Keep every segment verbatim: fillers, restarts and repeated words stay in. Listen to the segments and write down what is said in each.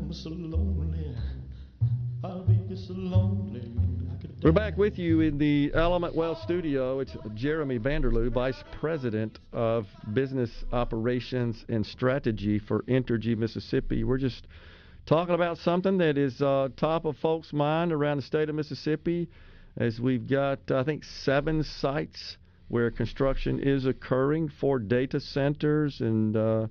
I'm so lonely. I'll be so lonely. We're back with you in the Element Wealth studio. It's Jeremy Vanderloo, Vice President of Business Operations and Strategy for Entergy Mississippi. We're just talking about something that is uh, top of folks' mind around the state of Mississippi, as we've got, I think, seven sites where construction is occurring for data centers, and uh,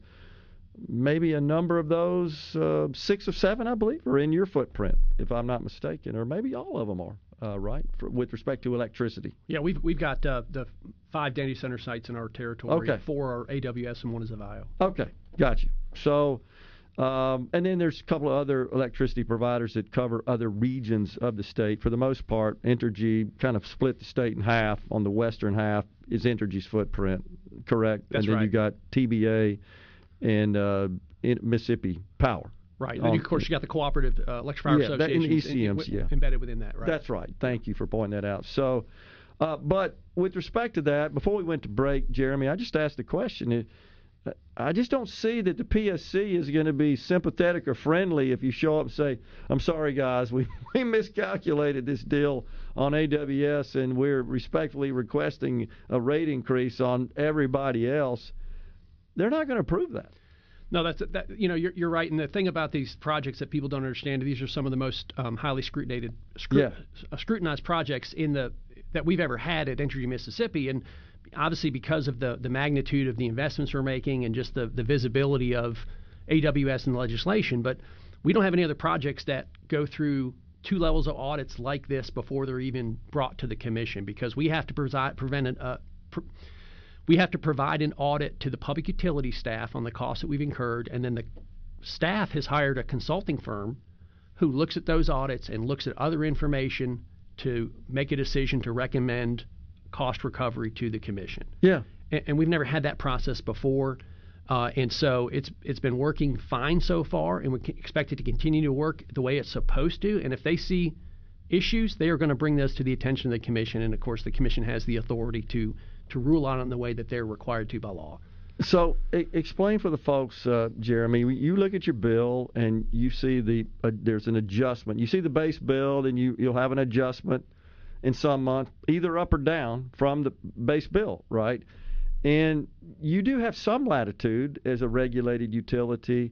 maybe a number of those, uh, six or seven, I believe, are in your footprint, if I'm not mistaken, or maybe all of them are. Uh, right, For, with respect to electricity. Yeah, we've we've got uh, the five data center sites in our territory. Okay. Four are A W S and one is Avio. Okay, got you. So, um, and then there's a couple of other electricity providers that cover other regions of the state. For the most part, Entergy kind of split the state in half. On the western half is Entergy's footprint, correct? That's and then right. you got T B A and uh, in Mississippi Power. Right. And then, of course, you got the Cooperative uh, Electric Power yeah, that, in Associations E C Ms, in, yeah. embedded within that, right? That's right. Thank you for pointing that out. So, uh, but with respect to that, before we went to break, Jeremy, I just asked the question. I just don't see that the P S C is going to be sympathetic or friendly if you show up and say, I'm sorry, guys, we, we miscalculated this deal on A W S, and we're respectfully requesting a rate increase on everybody else. They're not going to approve that. No, that's that. You know, you're you're right. And the thing about these projects that people don't understand, these are some of the most um, highly scrutinized, scrut- yeah. scrutinized projects in the that we've ever had at Entergy Mississippi. And obviously, because of the the magnitude of the investments we're making and just the the visibility of A W S in the legislation, but we don't have any other projects that go through two levels of audits like this before they're even brought to the commission, because we have to preside, prevent an, uh, pr- we have to provide an audit to the public utility staff on the costs that we've incurred, and then the staff has hired a consulting firm who looks at those audits and looks at other information to make a decision to recommend cost recovery to the commission. Yeah. And, and we've never had that process before. Uh, and so it's it's been working fine so far, and we can expect it to continue to work the way it's supposed to. And if they see issues, they are going to bring those to the attention of the commission. And, of course, the commission has the authority to, to rule on it in the way that they're required to by law. So e- explain for the folks, uh, Jeremy, you look at your bill and you see the uh, there's an adjustment. You see the base bill, and you, you'll have an adjustment in some month, either up or down from the base bill, right? And you do have some latitude as a regulated utility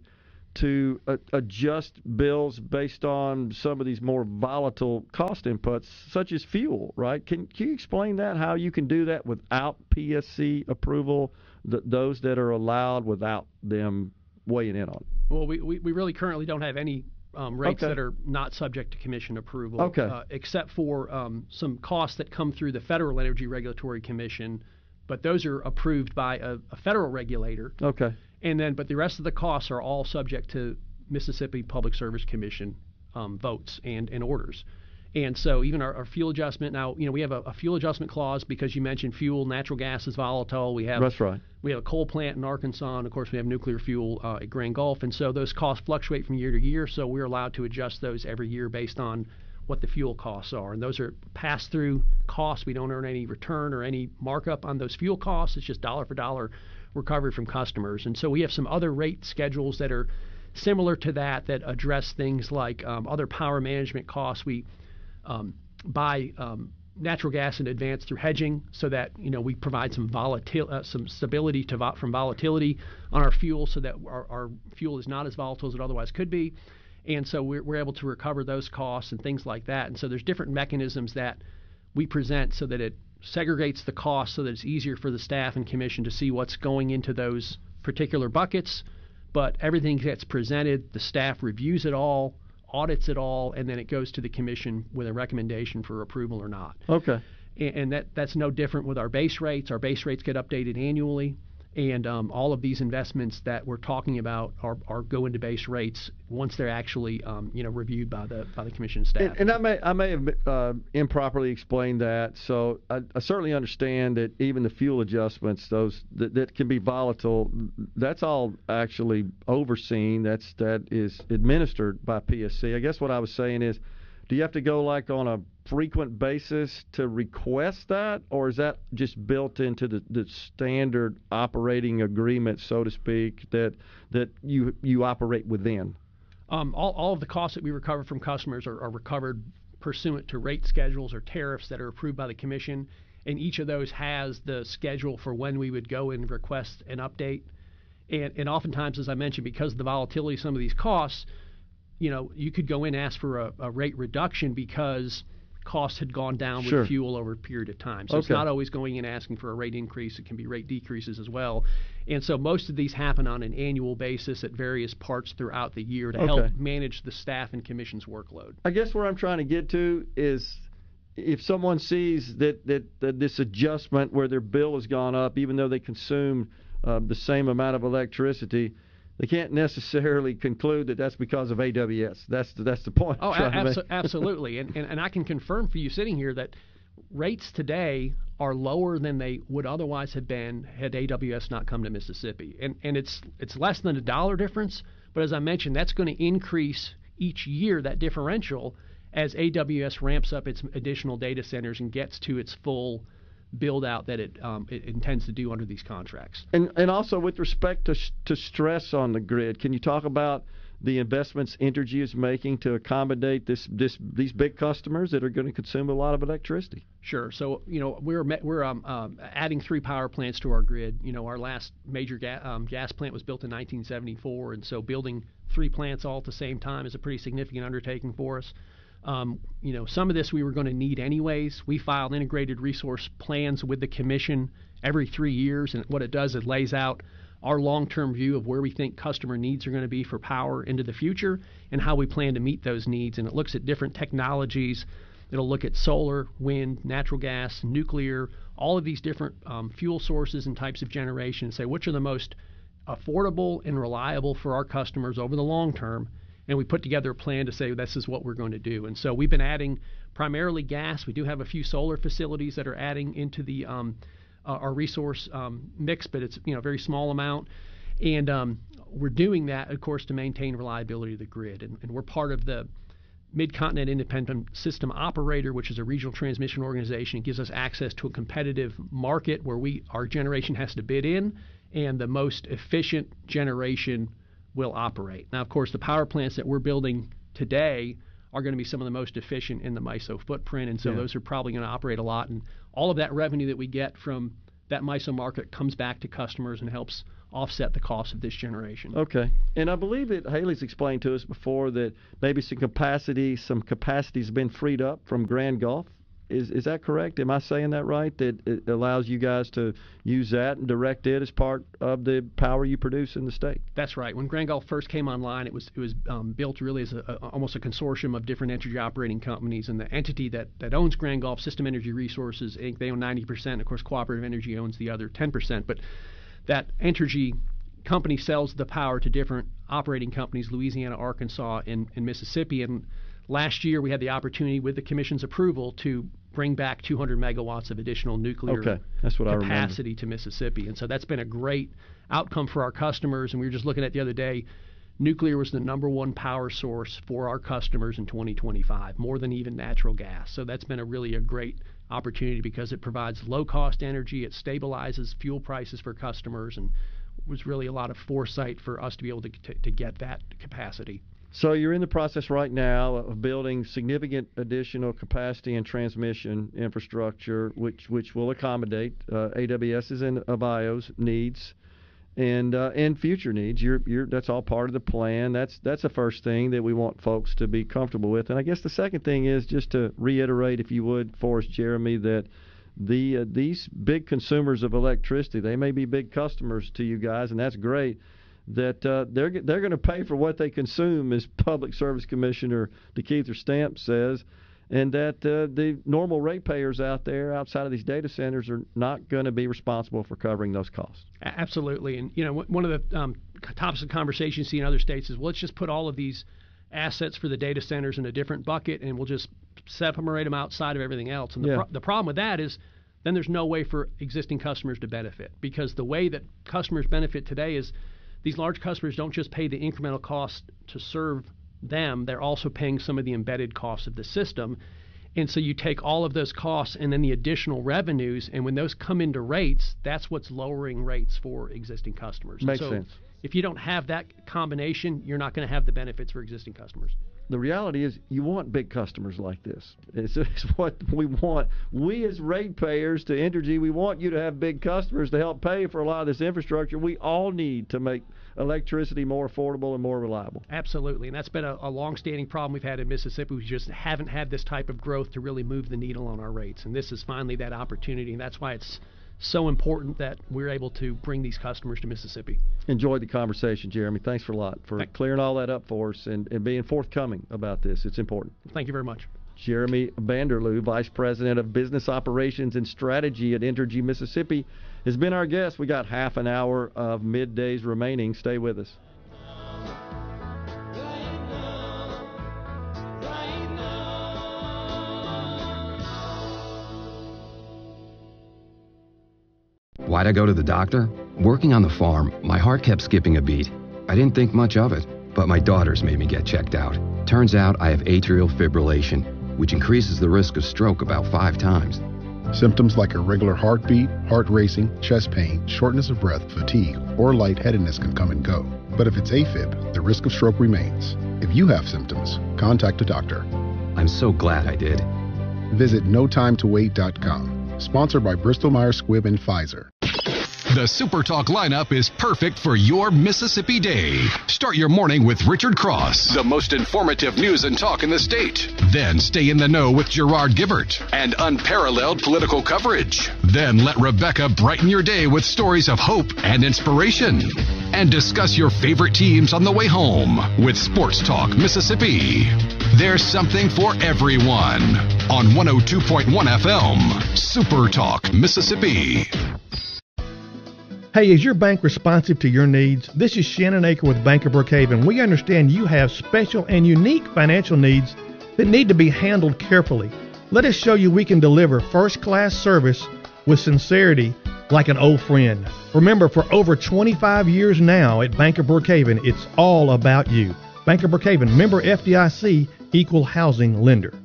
to uh, adjust bills based on some of these more volatile cost inputs, such as fuel, right? Can, can you explain that, how you can do that without P S C approval, th- those that are allowed without them weighing in on it? Well, we, we, we really currently don't have any um, rates Okay. that are not subject to commission approval, Okay. uh, except for um, some costs that come through the Federal Energy Regulatory Commission, but those are approved by a, a federal regulator. Okay. And then, but the rest of the costs are all subject to Mississippi Public Service Commission um, votes and, and orders. And so even our, our fuel adjustment, now, you know, we have a, a fuel adjustment clause because you mentioned fuel, natural gas is volatile. We have That's right. We have a coal plant in Arkansas, and of course we have nuclear fuel uh, at Grand Gulf. And so those costs fluctuate from year to year, so we're allowed to adjust those every year based on what the fuel costs are. And those are pass-through costs. We don't earn any return or any markup on those fuel costs. It's just dollar for dollar recovery from customers. And so we have some other rate schedules that are similar to that that address things like um, other power management costs. We um, buy um, natural gas in advance through hedging, so that, you know, we provide some volatil- uh, some stability to vo- from volatility on our fuel, so that our, our fuel is not as volatile as it otherwise could be. And so we're, we're able to recover those costs and things like that. And so there's different mechanisms that we present so that it segregates the costs, so that it's easier for the staff and commission to see what's going into those particular buckets. But everything gets presented, the staff reviews it all, audits it all, and then it goes to the commission with a recommendation for approval or not. Okay. And, and that that's no different with our base rates. Our base rates get updated annually. And um, all of these investments that we're talking about are, are go into base rates once they're actually, um, you know, reviewed by the by the commission staff. And, and I may I may have uh, improperly explained that. So I, I certainly understand that even the fuel adjustments, those that, that can be volatile, that's all actually overseen. That's that is administered by P S C. I guess what I was saying is, do you have to go like on a frequent basis to request that, or is that just built into the, the standard operating agreement, so to speak, that that you you operate within? Um, all, all of the costs that we recover from customers are, are recovered pursuant to rate schedules or tariffs that are approved by the commission, and each of those has the schedule for when we would go and request an update. And, and oftentimes, as I mentioned, because of the volatility of some of these costs, you know, you could go in and ask for a, a rate reduction because costs had gone down Sure. with fuel over a period of time. So it's Okay. not always going in asking for a rate increase. It can be rate decreases as well. And so most of these happen on an annual basis at various parts throughout the year to Okay. help manage the staff and commission's workload. I guess where I'm trying to get to is if someone sees that, that, that this adjustment where their bill has gone up, even though they consume uh, the same amount of electricity, they can't necessarily conclude that that's because of A W S. That's the, that's the point. Oh, I'm trying to abso- make. absolutely. And, and and I can confirm for you sitting here that rates today are lower than they would otherwise have been had A W S not come to Mississippi. And and it's it's less than a dollar difference, but as I mentioned, that's going to increase each year, that differential, as A W S ramps up its additional data centers and gets to its full build out that it, um, it intends to do under these contracts. And and also with respect to to stress on the grid, can you talk about the investments Entergy is making to accommodate this this these big customers that are going to consume a lot of electricity? Sure. So you know we're we're um, um, adding three power plants to our grid. You know our last major ga- um, gas plant was built in nineteen seventy-four, and so building three plants all at the same time is a pretty significant undertaking for us. Um, you know, some of this we were going to need anyways. We filed integrated resource plans with the commission every three years, and what it does, it lays out our long-term view of where we think customer needs are going to be for power into the future and how we plan to meet those needs. And it looks at different technologies. It'll look at solar, wind, natural gas, nuclear, all of these different um, fuel sources and types of generation, and say which are the most affordable and reliable for our customers over the long term. And we put together a plan to say this is what we're going to do. And so we've been adding primarily gas. We do have a few solar facilities that are adding into the um, uh, our resource um, mix, but it's you know a very small amount. And um, we're doing that, of course, to maintain reliability of the grid. And, and we're part of the Mid-Continent Independent System Operator, which is a regional transmission organization. It gives us access to a competitive market where we our generation has to bid in, and the most efficient generation will operate. Now, of course, the power plants that we're building today are going to be some of the most efficient in the MISO footprint, and so Yeah. those are probably going to operate a lot. And all of that revenue that we get from that MISO market comes back to customers and helps offset the cost of this generation. Okay. And I believe that Haley's explained to us before that maybe some capacity, some capacity has been freed up from Grand Gulf. Is is that correct? Am I saying that right? That it allows you guys to use that and direct it as part of the power you produce in the state? That's right. When Grand Gulf first came online, it was it was um, built really as a, a, almost a consortium of different energy operating companies, and the entity that, that owns Grand Gulf, System Energy Resources, Incorporated, they own ninety percent. Of course, Cooperative Energy owns the other ten percent. But that Entergy company sells the power to different operating companies, Louisiana, Arkansas, and, and Mississippi. And last year, we had the opportunity, with the Commission's approval, to bring back two hundred megawatts of additional nuclear Okay, that's what I remember. capacity to Mississippi. And so that's been a great outcome for our customers. And we were just looking at the other day, nuclear was the number one power source for our customers in twenty twenty-five, more than even natural gas. So that's been a really a great opportunity because it provides low-cost energy, it stabilizes fuel prices for customers, and was really a lot of foresight for us to be able to, to, to get that capacity. So you're in the process right now of building significant additional capacity and transmission infrastructure, which which will accommodate uh, AWS's and Avayo's needs, and uh, and future needs. You're you're that's all part of the plan. That's that's the first thing that we want folks to be comfortable with. And I guess the second thing is just to reiterate, if you would, for us, Jeremy, that the uh, these big consumers of electricity, they may be big customers to you guys, and that's great. That uh, they're they're going to pay for what they consume, as Public Service Commissioner DeKeither Stamp says, and that uh, the normal ratepayers out there outside of these data centers are not going to be responsible for covering those costs. Absolutely. And, you know, one of the um, topics of conversation you see in other states is, well, let's just put all of these assets for the data centers in a different bucket, and we'll just separate them outside of everything else. And the, Yeah. pro- the problem with that is then there's no way for existing customers to benefit, because the way that customers benefit today is these large customers don't just pay the incremental cost to serve them, they're also paying some of the embedded costs of the system. And so you take all of those costs and then the additional revenues, and when those come into rates, that's what's lowering rates for existing customers. And Makes so sense. if you don't have that combination, you're not going to have the benefits for existing customers. The reality is you want big customers like this. It's, it's what we want. We as ratepayers to Entergy, we want you to have big customers to help pay for a lot of this infrastructure. We all need to make electricity more affordable and more reliable. Absolutely, and that's been a, a long-standing problem we've had in Mississippi. We just haven't had this type of growth to really move the needle on our rates, and this is finally that opportunity, and that's why it's so important that we're able to bring these customers to Mississippi. Enjoyed the conversation, Jeremy. Thanks for a lot for Thank- clearing all that up for us and, and being forthcoming about this. It's important. Thank you very much. Jeremy Vanderloo, Vice President of Business Operations and Strategy at Entergy Mississippi, has been our guest. We got half an hour of middays remaining. Stay with us. Why'd I go to the doctor? Working on the farm, my heart kept skipping a beat. I didn't think much of it, but my daughters made me get checked out. Turns out I have atrial fibrillation, which increases the risk of stroke about five times. Symptoms like irregular heartbeat, heart racing, chest pain, shortness of breath, fatigue, or lightheadedness can come and go. But if it's AFib, the risk of stroke remains. If you have symptoms, contact a doctor. I'm so glad I did. Visit no time to wait dot com. Sponsored by Bristol Myers Squibb and Pfizer. The SuperTalk lineup is perfect for your Mississippi day. Start your morning with Richard Cross, the most informative news and talk in the state. Then stay in the know with Gerard Gibbert and unparalleled political coverage. Then let Rebecca brighten your day with stories of hope and inspiration. And discuss your favorite teams on the way home with Sports Talk Mississippi. There's something for everyone on one oh two point one F M, SuperTalk Mississippi. Hey, is your bank responsive to your needs? This is Shannon Aker with Bank of Brookhaven. We understand you have special and unique financial needs that need to be handled carefully. Let us show you we can deliver first-class service with sincerity like an old friend. Remember, for over twenty-five years now at Bank of Brookhaven, it's all about you. Bank of Brookhaven, member F D I C, equal housing lender.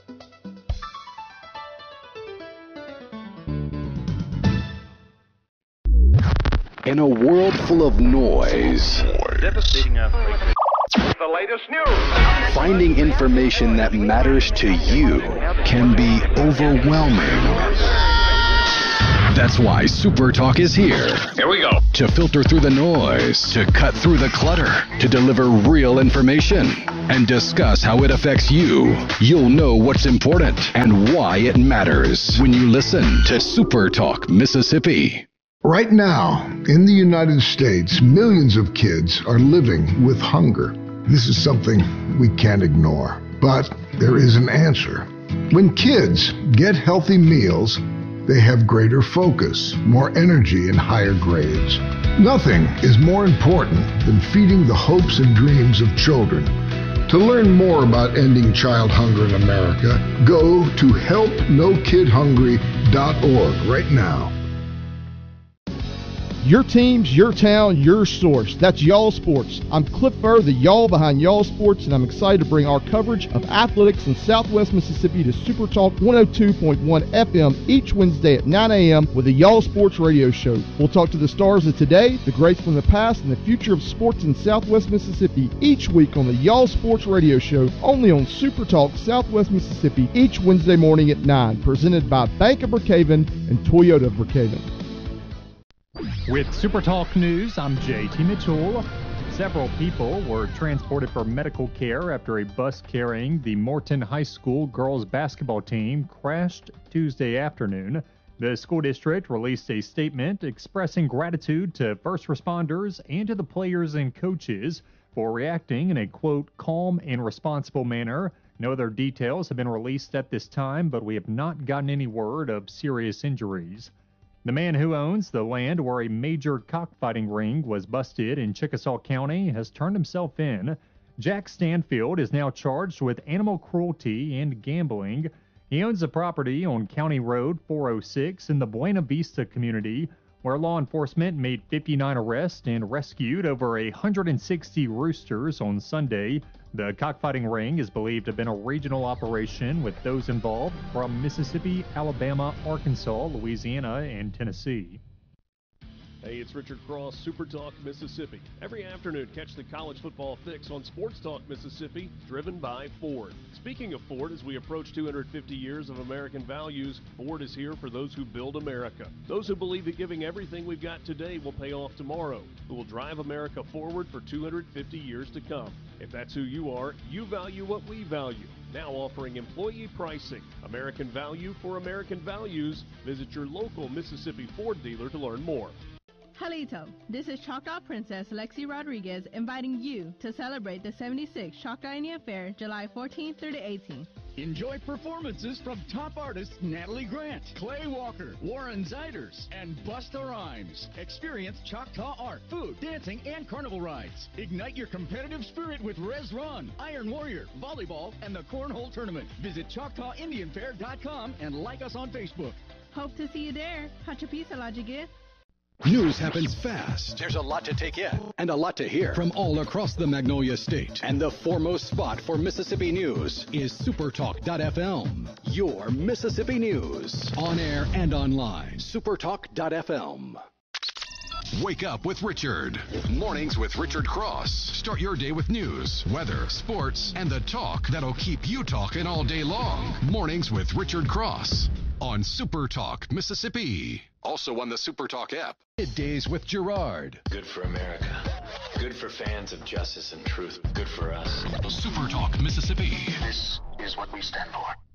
In a world full of noise, Devastating earthquake. The latest news. finding information that matters to you can be overwhelming. That's why SuperTalk is here. Here we go. To filter through the noise, to cut through the clutter, to deliver real information, and discuss how it affects you. You'll know what's important and why it matters when you listen to SuperTalk Mississippi. Right now, in the United States, millions of kids are living with hunger. This is something we can't ignore, but there is an answer. When kids get healthy meals, they have greater focus, more energy, and higher grades. Nothing is more important than feeding the hopes and dreams of children. To learn more about ending child hunger in America, go to help no kid hungry dot org right now. Your teams, your town, your source. That's Y'all Sports. I'm Cliff Furr, the Y'all behind Y'all Sports, and I'm excited to bring our coverage of athletics in Southwest Mississippi to Super Talk one oh two point one F M each Wednesday at nine a.m. with the Y'all Sports radio show. We'll talk to the stars of today, the greats from the past, and the future of sports in Southwest Mississippi each week on the Y'all Sports radio show, only on Super Talk Southwest Mississippi each Wednesday morning at nine, presented by Bank of Brookhaven and Toyota of Brookhaven. With SuperTalk News, I'm J T Mitchell. Several people were transported for medical care after a bus carrying the Morton High School girls basketball team crashed Tuesday afternoon. The school district released a statement expressing gratitude to first responders and to the players and coaches for reacting in a, quote, calm and responsible manner. No other details have been released at this time, but we have not gotten any word of serious injuries. The man who owns the land where a major cockfighting ring was busted in Chickasaw County has turned himself in. Jack Stanfield is now charged with animal cruelty and gambling. He owns a property on County Road four oh six in the Buena Vista community, where law enforcement made fifty-nine arrests and rescued over one hundred sixty roosters on Sunday. The cockfighting ring is believed to have been a regional operation with those involved from Mississippi, Alabama, Arkansas, Louisiana, and Tennessee. Hey, it's Richard Cross, Super Talk Mississippi. Every afternoon, catch the college football fix on Sports Talk Mississippi, driven by Ford. Speaking of Ford, as we approach two hundred fifty years of American values, Ford is here for those who build America. Those who believe that giving everything we've got today will pay off tomorrow, who will drive America forward for two hundred fifty years to come. If that's who you are, you value what we value. Now offering employee pricing. American value for American values. Visit your local Mississippi Ford dealer to learn more. Halito, this is Choctaw Princess Lexi Rodriguez inviting you to celebrate the seventy-sixth Choctaw Indian Fair July fourteenth through the eighteenth. Enjoy performances from top artists Natalie Grant, Clay Walker, Warren Ziders, and Busta Rhymes. Experience Choctaw art, food, dancing, and carnival rides. Ignite your competitive spirit with Res Run, Iron Warrior, volleyball, and the Cornhole Tournament. Visit Choctaw Indian Fair dot com and like us on Facebook. Hope to see you there. Hachapisa Lajigit. News happens fast. There's a lot to take in and a lot to hear from all across the Magnolia State. And the foremost spot for Mississippi news is supertalk dot f m. Your Mississippi news. On air and online. supertalk dot f m. Wake up with Richard. Mornings with Richard Cross. Start your day with news, weather, sports, and the talk that'll keep you talking all day long. Mornings with Richard Cross on Super Talk Mississippi. Also on the Super Talk app. Middays with Gerard. Good for America. Good for fans of justice and truth. Good for us. Super Talk Mississippi. This is what we stand for.